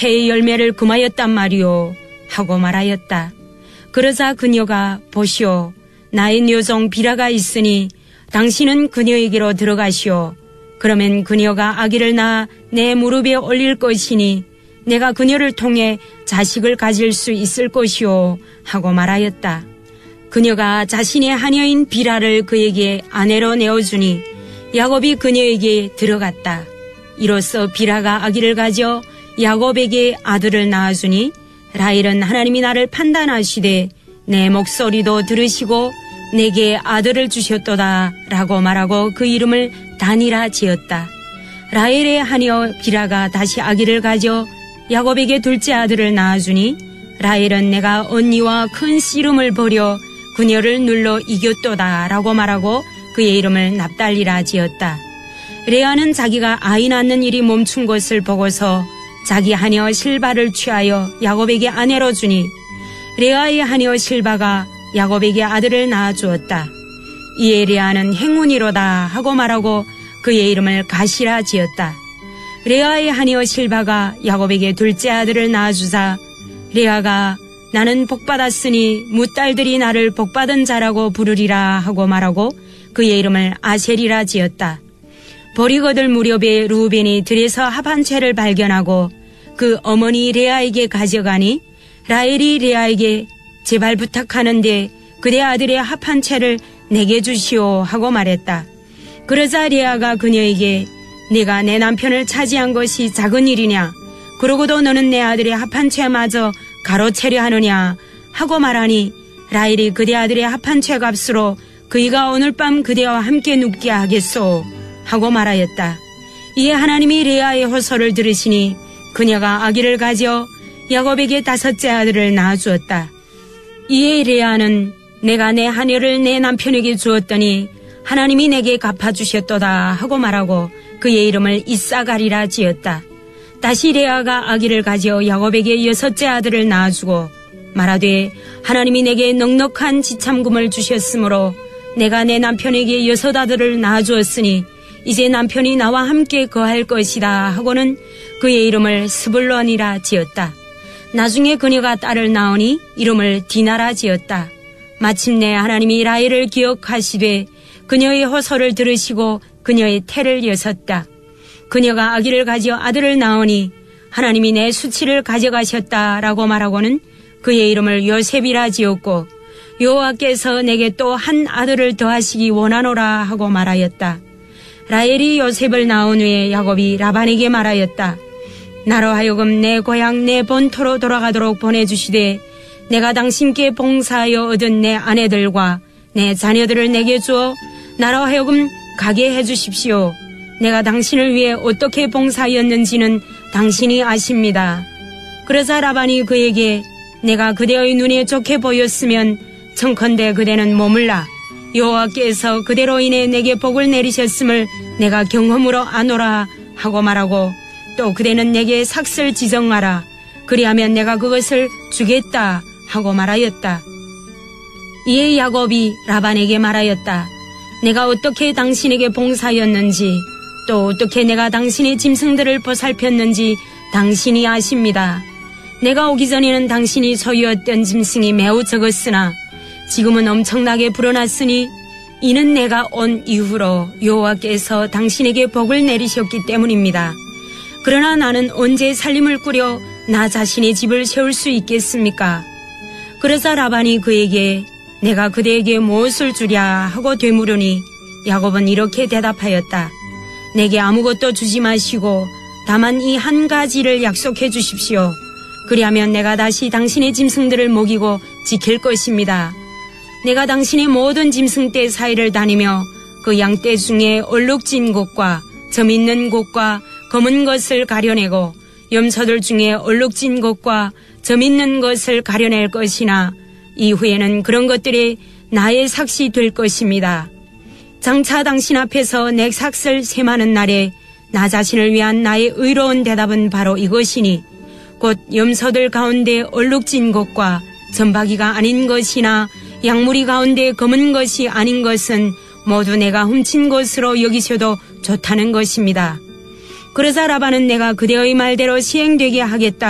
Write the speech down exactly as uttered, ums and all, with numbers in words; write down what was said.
채의 열매를 금하였단 말이오 하고 말하였다. 그러자 그녀가 보시오, 나의 녀종 비라가 있으니 당신은 그녀에게로 들어가시오. 그러면 그녀가 아기를 낳아 내 무릎에 올릴 것이니 내가 그녀를 통해 자식을 가질 수 있을 것이오 하고 말하였다. 그녀가 자신의 하녀인 비라를 그에게 아내로 내어주니 야곱이 그녀에게 들어갔다. 이로써 비라가 아기를 가져 야곱에게 아들을 낳아주니 라헬은 하나님이 나를 판단하시되 내 목소리도 들으시고 내게 아들을 주셨도다 라고 말하고 그 이름을 단이라 지었다. 라헬의 하녀 비라가 다시 아기를 가져 야곱에게 둘째 아들을 낳아주니 라헬은 내가 언니와 큰 씨름을 벌여 그녀를 눌러 이겼도다 라고 말하고 그의 이름을 납달리라 지었다. 레아는 자기가 아이 낳는 일이 멈춘 것을 보고서 자기 하녀 실바를 취하여 야곱에게 아내로 주니 레아의 하녀 실바가 야곱에게 아들을 낳아주었다. 이에 레아는 행운이로다 하고 말하고 그의 이름을 가시라 지었다. 레아의 하녀 실바가 야곱에게 둘째 아들을 낳아주자 레아가 나는 복받았으니 뭇딸들이 나를 복받은 자라고 부르리라 하고 말하고 그의 이름을 아셀이라 지었다. 보리거들 무렵에 루벤이 들에서 합한 채를 발견하고 그 어머니 레아에게 가져가니 라헬이 레아에게 제발 부탁하는데 그대 아들의 합한 채를 내게 주시오 하고 말했다. 그러자 레아가 그녀에게 내가 내 남편을 차지한 것이 작은 일이냐, 그러고도 너는 내 아들의 합한 채마저 가로채려 하느냐 하고 말하니 라헬이 그대 아들의 합한 채 값으로 그이가 오늘 밤 그대와 함께 눕게 하겠소 하고 말하였다. 이에 하나님이 레아의 호소를 들으시니 그녀가 아기를 가져 야곱에게 다섯째 아들을 낳아주었다. 이에 레아는 내가 내 하녀를 내 남편에게 주었더니 하나님이 내게 갚아주셨도다 하고 말하고 그의 이름을 이사가리라 지었다. 다시 레아가 아기를 가져 야곱에게 여섯째 아들을 낳아주고 말하되 하나님이 내게 넉넉한 지참금을 주셨으므로 내가 내 남편에게 여섯 아들을 낳아주었으니 이제 남편이 나와 함께 거할 것이다 하고는 그의 이름을 스불론이라 지었다. 나중에 그녀가 딸을 낳으니 이름을 디나라 지었다. 마침내 하나님이 라헬을 기억하시되 그녀의 호소를 들으시고 그녀의 태를 여섰다. 그녀가 아기를 가져 아들을 낳으니 하나님이 내 수치를 가져가셨다라고 말하고는 그의 이름을 요셉이라 지었고 여호와께서 내게 또 한 아들을 더하시기 원하노라 하고 말하였다. 라헬이 요셉을 낳은 후에 야곱이 라반에게 말하였다. 나로 하여금 내 고향 내 본토로 돌아가도록 보내주시되 내가 당신께 봉사하여 얻은 내 아내들과 내 자녀들을 내게 주어 나로 하여금 가게 해주십시오. 내가 당신을 위해 어떻게 봉사하였는지는 당신이 아십니다. 그러자 라반이 그에게 내가 그대의 눈에 좋게 보였으면 청컨대 그대는 머물라. 여호와께서 그대로 인해 내게 복을 내리셨음을 내가 경험으로 아노라 하고 말하고 또 그대는 내게 삭슬 지정하라. 그리하면 내가 그것을 주겠다 하고 말하였다. 이에 야곱이 라반에게 말하였다. 내가 어떻게 당신에게 봉사하였는지 또 어떻게 내가 당신의 짐승들을 보살폈는지 당신이 아십니다. 내가 오기 전에는 당신이 소유했던 짐승이 매우 적었으나 지금은 엄청나게 불어났으니 이는 내가 온 이후로 여호와께서 당신에게 복을 내리셨기 때문입니다. 그러나 나는 언제 살림을 꾸려 나 자신의 집을 세울 수 있겠습니까? 그러자 라반이 그에게 내가 그대에게 무엇을 주랴 하고 되물으니 야곱은 이렇게 대답하였다. 내게 아무것도 주지 마시고 다만 이 한 가지를 약속해 주십시오. 그리하면 내가 다시 당신의 짐승들을 먹이고 지킬 것입니다. 내가 당신의 모든 짐승떼 사이를 다니며 그 양떼 중에 얼룩진 곳과 점 있는 곳과 검은 것을 가려내고 염소들 중에 얼룩진 것과 점 있는 것을 가려낼 것이나 이후에는 그런 것들이 나의 삭시 될 것입니다. 장차 당신 앞에서 내 삭슬 셈하는 날에 나 자신을 위한 나의 의로운 대답은 바로 이것이니 곧 염소들 가운데 얼룩진 것과 점박이가 아닌 것이나 양무리 가운데 검은 것이 아닌 것은 모두 내가 훔친 것으로 여기셔도 좋다는 것입니다. 그러자 라반은 내가 그대의 말대로 시행되게 하겠다